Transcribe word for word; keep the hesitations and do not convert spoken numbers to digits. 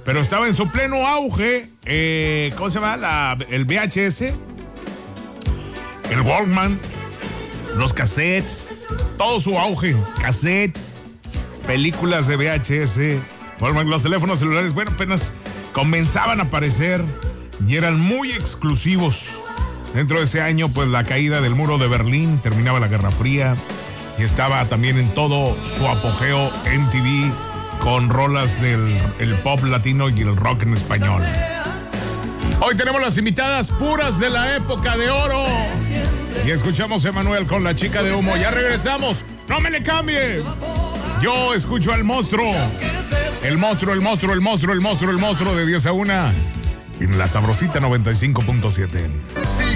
pero estaba en su pleno auge, eh, ¿cómo se llama? La, el V H S, el Walkman, los cassettes, todo su auge, cassettes, películas de V H S, Walkman, los teléfonos celulares, bueno, apenas comenzaban a aparecer y eran muy exclusivos. Dentro de ese año, pues la caída del muro de Berlín, terminaba la Guerra Fría y estaba también en todo su apogeo M T V con rolas del el pop latino y el rock en español. Hoy tenemos las invitadas puras de la época de oro. Y escuchamos a Emanuel con La Chica de Humo. Ya regresamos. ¡No me le cambie! Yo escucho al monstruo. El monstruo, el monstruo, el monstruo, el monstruo, el monstruo de diez a una. En la Sabrosita noventa y cinco punto siete.